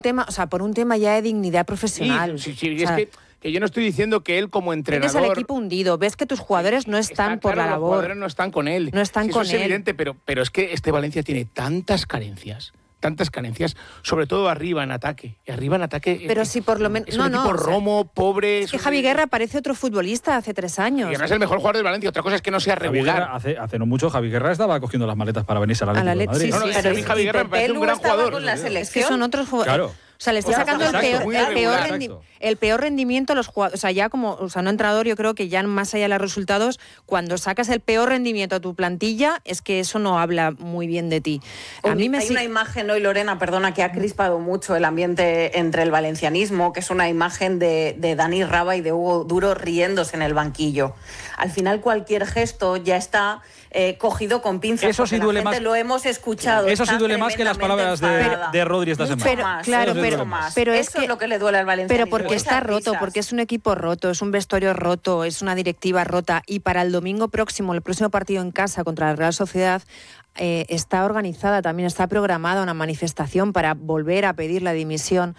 por un tema ya de dignidad profesional. Sí, es que yo no estoy diciendo que él como entrenador... Tienes al equipo hundido, ves que tus jugadores no están por la labor. Los jugadores no están con él. No están con él. Eso es evidente, pero es que este Valencia tiene tantas carencias, sobre todo arriba en ataque. Pero si por lo menos... Es un equipo romo, pobre... Es que Javi Guerra parece otro futbolista hace 3 años. Guerra es el mejor jugador del Valencia. Otra cosa es que no sea regular. Hace no mucho Javi Guerra estaba cogiendo las maletas para venirse a la Atlético de Madrid. Sí, pero Javi Guerra me parece un gran jugador. Es que son otros jugadores. Claro. O sea, le está sacando el peor rendimiento a los jugadores. O sea, ya no entrenador, yo creo que ya más allá de los resultados, cuando sacas el peor rendimiento a tu plantilla, es que eso no habla muy bien de ti. Hay una imagen hoy, Lorena, perdona, que ha crispado mucho el ambiente entre el valencianismo, que es una imagen de Dani Raba y de Hugo Duro riéndose en el banquillo. Al final cualquier gesto ya está cogido con pinzas. Eso sí duele más. Lo hemos escuchado. Eso sí duele más que las palabras de Rodri esta semana. Pero eso es lo que le duele al Valencia. Pero porque está roto, porque es un equipo roto, es un vestuario roto, es una directiva rota. Y para el domingo próximo, el próximo partido en casa contra la Real Sociedad, está organizada, también está programada una manifestación para volver a pedir la dimisión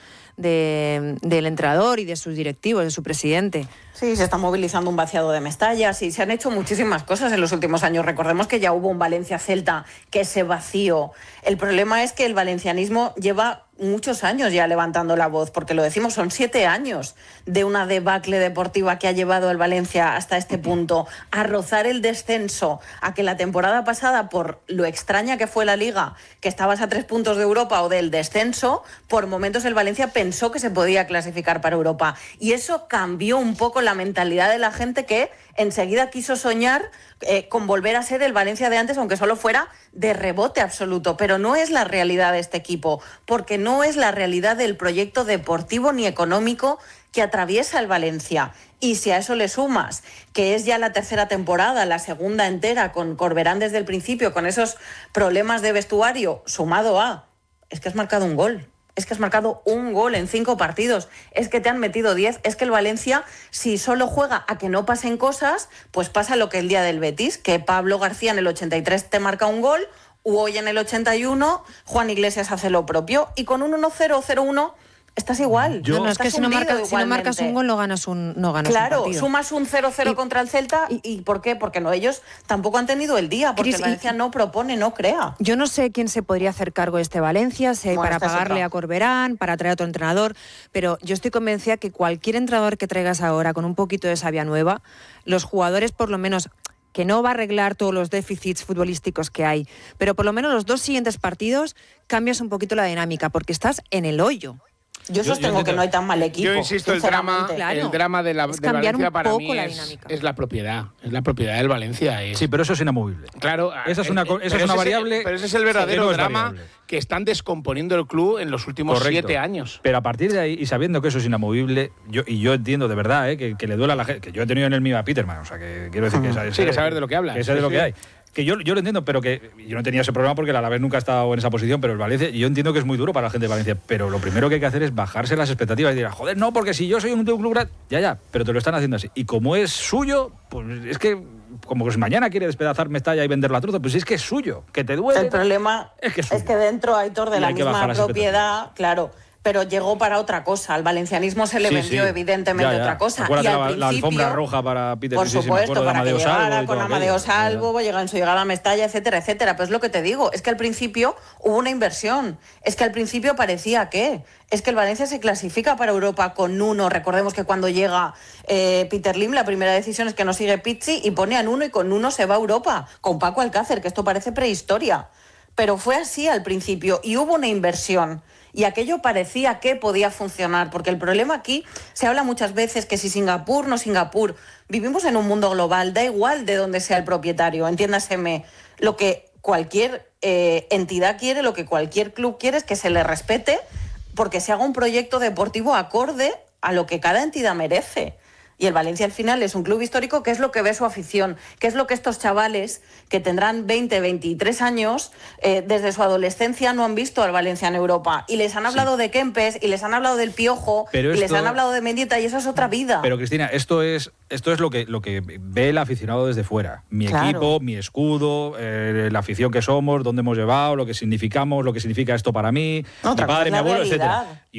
del entrenador y de sus directivos, de su presidente. Sí, se está movilizando un vaciado de Mestalla, sí, se han hecho muchísimas cosas en los últimos años. Recordemos que ya hubo un Valencia-Celta que se vació. El problema es que el valencianismo lleva muchos años ya levantando la voz, porque lo decimos, son 7 años de una debacle deportiva que ha llevado al Valencia hasta este punto, a rozar el descenso, a que la temporada pasada, por lo extraña que fue la Liga, que estabas a 3 puntos de Europa o del descenso, por momentos el Valencia pensó que se podía clasificar para Europa. Y eso cambió un poco la mentalidad de la gente, que enseguida quiso soñar con volver a ser el Valencia de antes, aunque solo fuera de rebote absoluto. Pero no es la realidad de este equipo, porque no es la realidad del proyecto deportivo ni económico que atraviesa el Valencia. Y si a eso le sumas que es ya la 3ª temporada, la segunda entera, con Corberán desde el principio, con esos problemas de vestuario, sumado a... es que has marcado un gol. Es que has marcado un gol en 5 partidos, es que te han metido 10, es que el Valencia, si solo juega a que no pasen cosas, pues pasa lo que el día del Betis, que Pablo García en el 83 te marca un gol, u hoy en el 81 Juan Iglesias hace lo propio, y con un 1-0 o 0-1 estás igual. Es que si no marcas un gol no ganas un partido. Claro, sumas un 0-0 contra el Celta. ¿Y por qué? Porque ellos tampoco han tenido el día, porque el Valencia no propone, no crea. Yo no sé quién se podría hacer cargo de este Valencia, si hay para pagarle a Corberán, para traer a otro entrenador, pero yo estoy convencida que cualquier entrenador que traigas ahora con un poquito de savia nueva, los jugadores por lo menos... que no va a arreglar todos los déficits futbolísticos que hay, pero por lo menos los 2 siguientes partidos cambias un poquito la dinámica, porque estás en el hoyo. Yo sostengo que no hay tan mal equipo. Yo insisto, el drama de Valencia para mí es la propiedad. Es la propiedad del Valencia. Sí, pero eso es inamovible. Claro, esa es una variable. Pero ese es el verdadero drama que están descomponiendo el club en los últimos 7 años. Pero a partir de ahí, y sabiendo que eso es inamovible, yo entiendo de verdad que le duele a la gente, que yo he tenido en el mío a Peterman, o sea, que quiero decir que saber de lo que habla. Que sabe de lo que hay. Que yo lo entiendo, pero que yo no tenía ese problema porque el Alavés nunca ha estado en esa posición, pero el Valencia, yo entiendo que es muy duro para la gente de Valencia, pero lo primero que hay que hacer es bajarse las expectativas y decir, joder, no, porque si yo soy un club grande, ya, pero te lo están haciendo así. Y como es suyo, pues es que, como que mañana quiere despedazar Mestalla y venderlo a trozos, pues es que es suyo, que te duele. El problema es que dentro, Aitor, de la misma propiedad, claro... pero llegó para otra cosa. Al valencianismo se le vendió evidentemente otra cosa. Y al principio, la alfombra roja para Peter, por supuesto, para que llegara con Amadeo Salvo, llega en su llegada a Mestalla, etcétera, etcétera. Pues es lo que te digo, es que al principio hubo una inversión, es que al principio parecía es que el Valencia se clasifica para Europa con Nuno. Recordemos que cuando llega Peter Lim, la primera decisión es que no sigue Pizzi y pone a Nuno, y con Nuno se va a Europa, con Paco Alcácer, que esto parece prehistoria. Pero fue así al principio y hubo una inversión. Y aquello parecía que podía funcionar, porque el problema aquí, se habla muchas veces que si Singapur, no Singapur, vivimos en un mundo global, da igual de dónde sea el propietario, entiéndaseme, lo que cualquier entidad quiere, lo que cualquier club quiere es que se le respete, porque se haga un proyecto deportivo acorde a lo que cada entidad merece. Y el Valencia al final es un club histórico, que es lo que ve su afición, que es lo que estos chavales que tendrán 20, 23 años, desde su adolescencia no han visto al Valencia en Europa. Y les han hablado de Kempes, y les han hablado del Piojo, y les han hablado de Mendieta, y eso es otra vida. Pero Cristina, esto es lo que ve el aficionado desde fuera. Mi equipo, mi escudo, la afición que somos, dónde hemos llevado, lo que significamos, lo que significa esto para mí, mi padre, mi abuelo, etcétera.